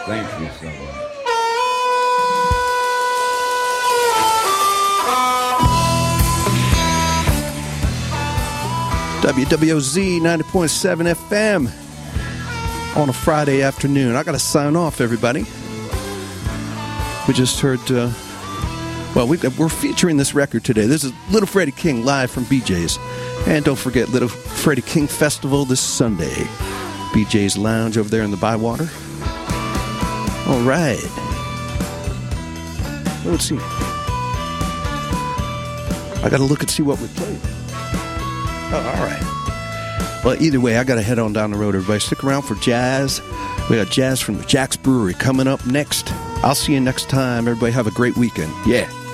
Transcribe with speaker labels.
Speaker 1: Thank you so much.
Speaker 2: WWOZ 90.7 FM on a Friday afternoon. I got to sign off, everybody. We just heard, we're featuring this record today. This is Little Freddie King live from BJ's. And don't forget, Little Freddie King Festival this Sunday. BJ's Lounge over there in the Bywater. All right. Let's see. I got to look and see what we played. Oh, all right. Well, either way, I got to head on down the road, everybody. Stick around for jazz. We got jazz from the Jack's Brewery coming up next. I'll see you next time. Everybody have a great weekend. Yeah.